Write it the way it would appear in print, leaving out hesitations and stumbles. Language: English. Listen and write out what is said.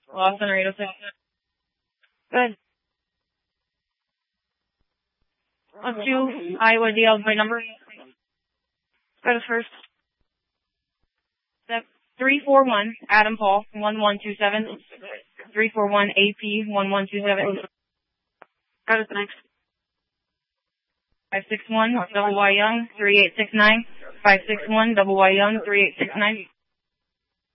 Lost on 806. Good. Let's do Iowa DL's by number. Go to first. Step 341, Adam Paul, 1127. 341 AP, 1127. Go to next. 561, double Y Young, 3869. 561, double Y Young, 3869.